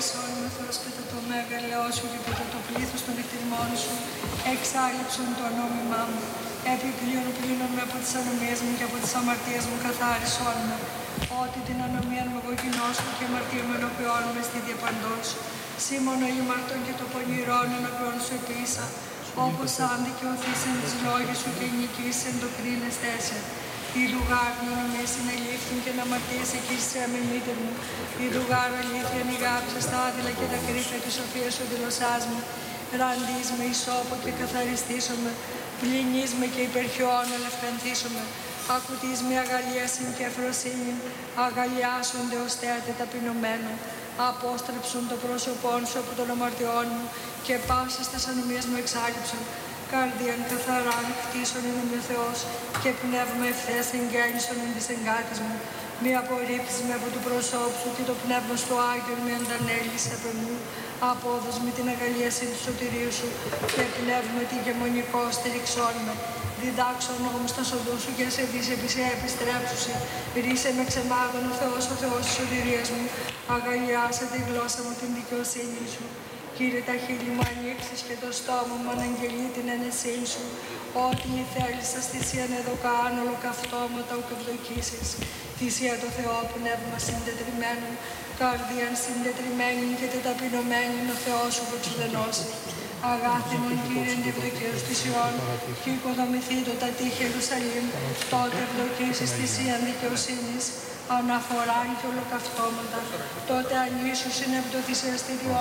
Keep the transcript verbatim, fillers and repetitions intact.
ελέησον με Θεός κατά το μέγαλαιό σου και κατά το πλήθος των εκτιμών σου, εξάλληψον το νόμιμά μου. Επιπλέον πλύνον με από τις ανομίες μου και από τις αμαρτίες μου καθάρισον με. Ότι την ανομία μου εγώ κοινώσου και αμαρτία μου ενωπιών με στη διαπαντός. Σήμωνο ήμαρτον και το πονηρόν ενωπιών σου επίησα. Όπως αν δικαιωθήσεν τις λόγες σου και νικείς εν το κρίνες τέσσερ. Η δουγάρ νόμιμες συνελήφθην και να αμαρτίες εκείσε αμήν μήτερ μου. Η δουγάρ αλήθεια νηγάψε στα άδειλα και τα κρύφια της σοφίας σου δηλωσάς μου. Ραντείς με ισόπο και καθαριστήσομαι. Πλυνείς με και υπερχιών ελευθανθήσομαι. Ακουτείς με αγαλίασιν και αφροσύνην. Αγαλιάσονται ως θέατε ταπεινωμένα. Απόστρεψουν το πρόσωπόν σου από των αμαρτιών μου και πάσες τας ανομίες μου εξάλληψον. Καρδίαν καθαράν χτίσον εν ο Θεός και πνεύμα ευθέας εγγέννησον εν της εγκάτης μου. Μη απορρίψεις με από του προσώπου σου και το πνεύμα στο Άγιον με αντανέλεις επ' εμού. Απόδος με την αγαλίαση του σωτηρίου σου και πνεύμα τη γεμονικό στηριξόν με. Διδάξον όμως τα σοδού σου και σε δεις επί σε επιστρέψουσι. Ρίσε με ξεμάγων ο Θεός, ο Θεός της σωτηρίας μου. Αγαλιάσε τη γλώσσα μου την δικαιοσύνη σου. Κύριε, τα χείλη μου ανοίξεις και το στόμα μου αναγγελεί την ενεσύνη σου. Ό,τι μη θέλεις σας θυσίαν εδώ καν ολοκαυτώματα ουκ ευδοκίσεις. Θυσία το Θεό πνεύμα συντετριμένου, καρδίαν συντετριμένη και τεταπεινωμένη ο Θεός σου βοξουδενώσει. Αγάθη μου, Κύριε, εν τη ευδοκία της Ιών, και οικοδομηθεί το τα τείχη Ιερουσαλήμ, τότε ευδοκίσεις θυσίαν δικαιοσύνης, αναφοράν και ολοκαυτώματα. Τότε ανήσους είναι επί το θυσιαστήριό